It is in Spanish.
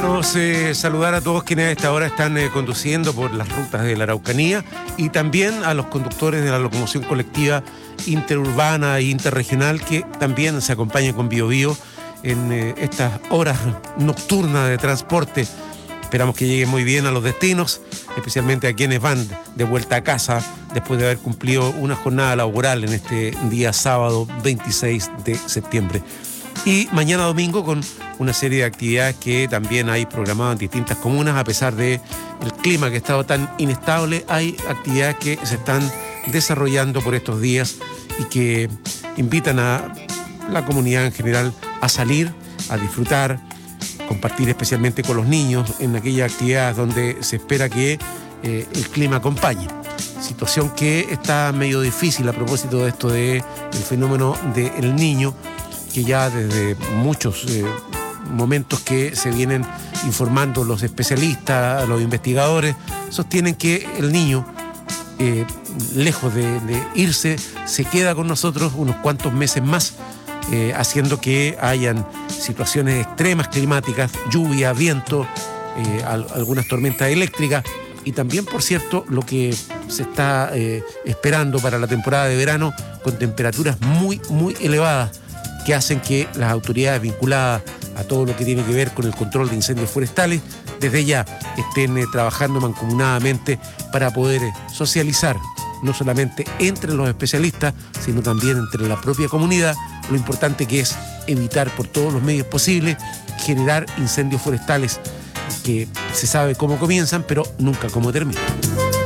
Queremos saludar a todos quienes a esta hora están conduciendo por las rutas de la Araucanía y también a los conductores de la locomoción colectiva interurbana e interregional que también se acompañan con Bío Bío en estas horas nocturnas de transporte. Esperamos que lleguen muy bien a los destinos, especialmente a quienes van de vuelta a casa después de haber cumplido una jornada laboral en este día sábado 26 de septiembre. Y mañana domingo con una serie de actividades que también hay programadas en distintas comunas. A pesar del clima que ha estado tan inestable, hay actividades que se están desarrollando por estos días y que invitan a la comunidad en general a salir, a disfrutar, compartir especialmente con los niños en aquellas actividades donde se espera que el clima acompañe. Situación que está medio difícil a propósito de esto del fenómeno del Niño, que ya desde muchos momentos que se vienen informando los especialistas, los investigadores, sostienen que el niño, lejos de irse, se queda con nosotros unos cuantos meses más, haciendo que hayan situaciones extremas climáticas, lluvia, viento, algunas tormentas eléctricas y también, por cierto, lo que se está esperando para la temporada de verano con temperaturas muy, muy elevadas, que hacen que las autoridades vinculadas a todo lo que tiene que ver con el control de incendios forestales desde ya estén trabajando mancomunadamente para poder socializar no solamente entre los especialistas, sino también entre la propia comunidad, lo importante que es evitar por todos los medios posibles generar incendios forestales que se sabe cómo comienzan, pero nunca cómo terminan.